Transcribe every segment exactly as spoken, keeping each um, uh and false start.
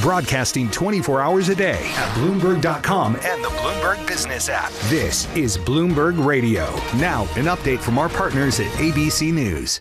broadcasting twenty-four hours a day at Bloomberg dot com and the Bloomberg Business app. This is Bloomberg Radio. Now, an update from our partners at A B C News.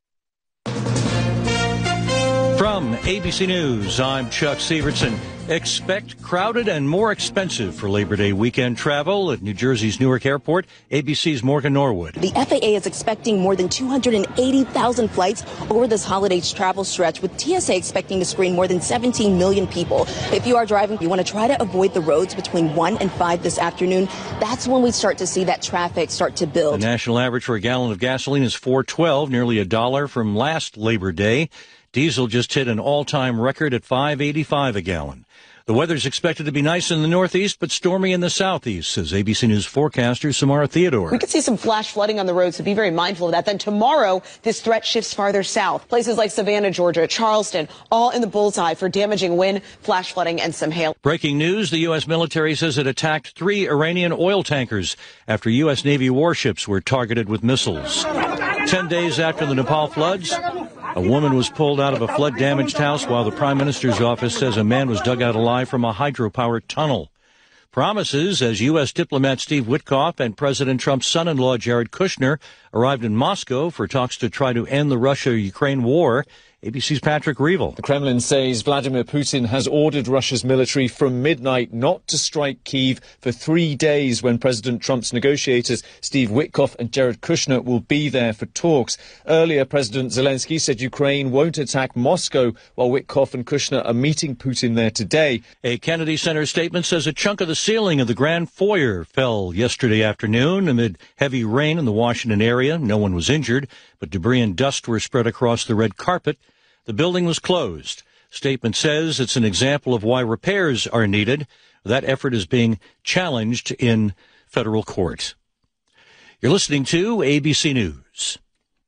From A B C News, I'm Chuck Severson. Expect crowded and more expensive for Labor Day weekend travel at New Jersey's Newark Airport. A B C's Morgan Norwood. The F A A is expecting more than two hundred eighty thousand flights over this holiday travel stretch, with T S A expecting to screen more than seventeen million people. If you are driving, you want to try to avoid the roads between one and five this afternoon. That's when we start to see that traffic start to build. The national average for a gallon of gasoline is four twelve, nearly a dollar from last Labor Day. Diesel just hit an all-time record at five eighty-five a gallon. The weather's expected to be nice in the northeast, but stormy in the southeast, says A B C News forecaster Samara Theodore. We could see some flash flooding on the road, so be very mindful of that. Then tomorrow, this threat shifts farther south. Places like Savannah, Georgia, Charleston, all in the bullseye for damaging wind, flash flooding, and some hail. Breaking news, the U S military says it attacked three Iranian oil tankers after U S Navy warships were targeted with missiles. Ten days after the Nepal floods, a woman was pulled out of a flood-damaged house while the Prime Minister's office says a man was dug out alive from a hydropower tunnel. Promises as U S diplomat Steve Witkoff and President Trump's son-in-law Jared Kushner arrived in Moscow for talks to try to end the Russia-Ukraine war. A B C's Patrick Reevell. The Kremlin says Vladimir Putin has ordered Russia's military from midnight not to strike Kyiv for three days when President Trump's negotiators Steve Witkoff and Jared Kushner will be there for talks. Earlier, President Zelensky said Ukraine won't attack Moscow while Witkoff and Kushner are meeting Putin there today. A Kennedy Center statement says a chunk of the ceiling of the Grand Foyer fell yesterday afternoon amid heavy rain in the Washington area. No one was injured, but debris and dust were spread across the red carpet. The building was closed. Statement says it's an example of why repairs are needed. That effort is being challenged in federal court. You're listening to A B C News.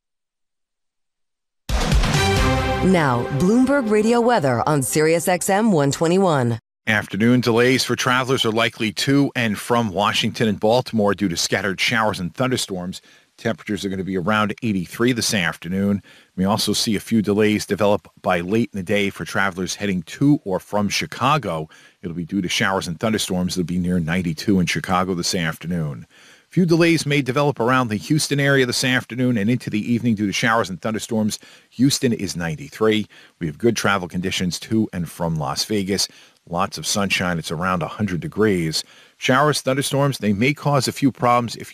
Now, Bloomberg Radio weather on Sirius X M one twenty-one. Afternoon delays for travelers are likely to and from Washington and Baltimore due to scattered showers and thunderstorms. Temperatures are going to be around eighty-three this afternoon. We also see a few delays develop by late in the day for travelers heading to or from Chicago. It'll be due to showers and thunderstorms. It'll be near ninety-two in Chicago this afternoon. A few delays may develop around the Houston area this afternoon and into the evening due to showers and thunderstorms. Houston is ninety-three. We have good travel conditions to and from Las Vegas. Lots of sunshine. It's around one hundred degrees. Showers, thunderstorms, they may cause a few problems if